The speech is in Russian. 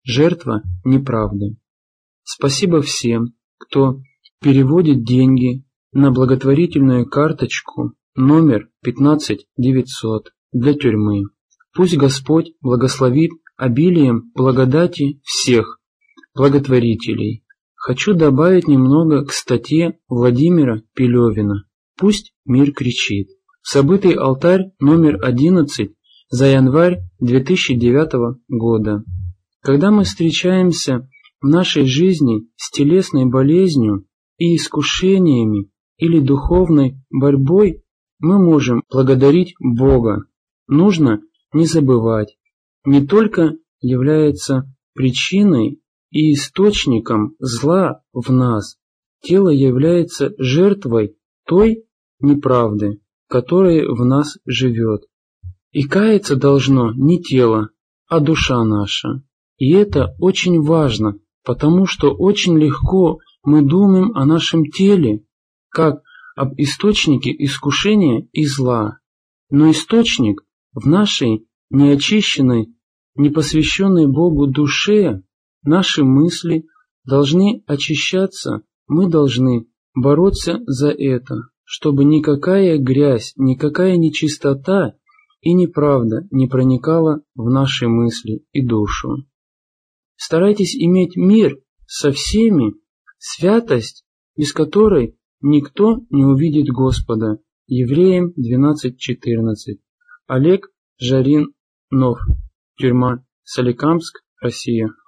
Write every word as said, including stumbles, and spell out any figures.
жертва неправды. Спасибо всем, кто переводит деньги на благотворительную карточку номер пятнадцать девятьсот для тюрьмы. Пусть Господь благословит обилием благодати всех благотворителей. Хочу добавить немного к статье Владимира Пелевина «Пусть мир кричит». Событый алтарь номер одиннадцать за январь две тысячи девятого года. Когда мы встречаемся в нашей жизни с телесной болезнью и искушениями или духовной борьбой, мы можем благодарить Бога. Нужно не забывать, не только является причиной и источником зла в нас, тело является жертвой той неправды, которая в нас живет. И каяться должно не тело, а душа наша. И это очень важно, потому что очень легко мы думаем о нашем теле, как об источнике искушения и зла. Но источник в нашей неочищенной, непосвященной Богу душе, наши мысли должны очищаться, мы должны бороться за это, чтобы никакая грязь, никакая нечистота и неправда не проникала в наши мысли и душу. Старайтесь иметь мир со всеми, святость, без которой никто не увидит Господа. Евреям двенадцать четырнадцать. Олег Жаринов. Тюрьма Соликамск, Россия.